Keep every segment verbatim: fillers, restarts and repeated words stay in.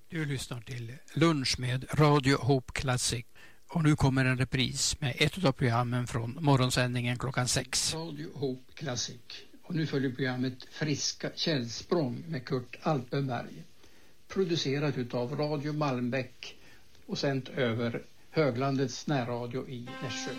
Du lyssnar till Lunch med Radio Hope Classic. Och nu kommer en repris med ett av programmen från morgonsändningen klockan sex. Radio Hope Classic. Och nu följer programmet Friska källsprång med Kurt Alpenberg. Producerat utav Radio Malmbäck och sänt över Höglandets närradio i Nässjö.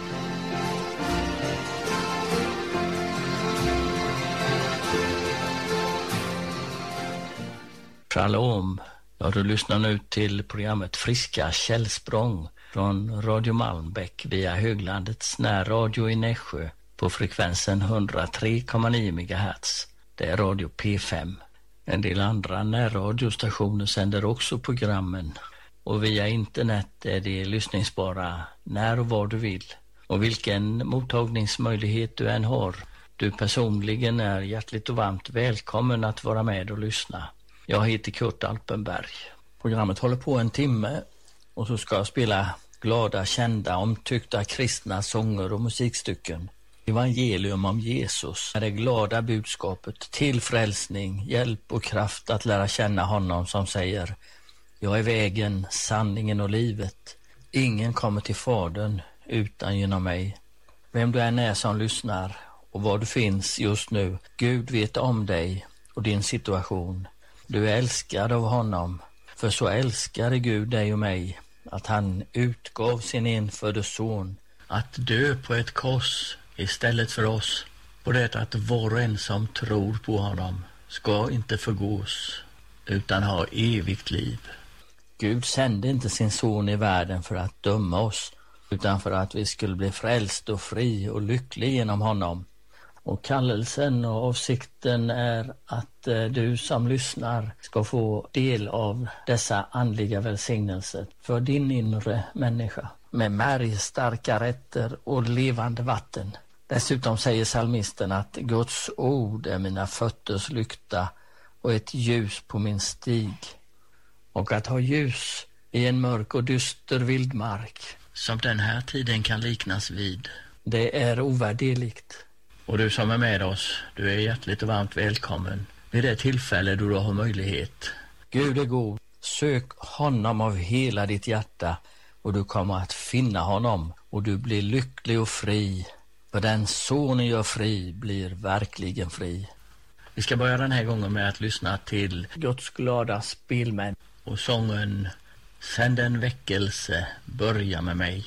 Shalom. Ja, du lyssnar nu till programmet Friska källsprång från Radio Malmbäck via Höglandets närradio i Nässjö på frekvensen hundra tre komma nio megahertz. Det är Radio P fem. En del andra närradiostationer sänder också programmen och via internet är det lyssningsbara när och var du vill. Och vilken mottagningsmöjlighet du än har, du personligen är hjärtligt och varmt välkommen att vara med och lyssna. Jag heter Kurt Alpenberg. Programmet håller på en timme och så ska jag spela glada, kända, omtyckta kristna sånger och musikstycken. Evangelium om Jesus är det glada budskapet till frälsning, hjälp och kraft att lära känna honom som säger: jag är vägen, sanningen och livet. Ingen kommer till Fadern utan genom mig. Vem du än är som lyssnar och var du finns just nu, Gud vet om dig och din situation. Du är älskad av honom, för så älskade Gud dig och mig att han utgav sin enfödde son att dö på ett kors istället för oss, på det att var och en som tror på honom ska inte förgås utan ha evigt liv. Gud sände inte sin son i världen för att döma oss, utan för att vi skulle bli frälst och fri och lycklig genom honom. Och kallelsen och avsikten är att eh, du som lyssnar ska få del av dessa andliga välsignelser för din inre människa med märg, starka rätter och levande vatten. Dessutom säger psalmisten att Guds ord är mina fötters lykta och ett ljus på min stig. Och att ha ljus i en mörk och dyster vildmark som den här tiden kan liknas vid, det är ovärderligt. Och du som är med oss, du är hjärtligt och varmt välkommen vid det tillfälle då du har möjlighet. Gud är god. Sök honom av hela ditt hjärta och du kommer att finna honom och du blir lycklig och fri. För den sonen gör fri blir verkligen fri. Vi ska börja den här gången med att lyssna till Guds glada spelmän och sången Sänd en väckelse, börja med mig.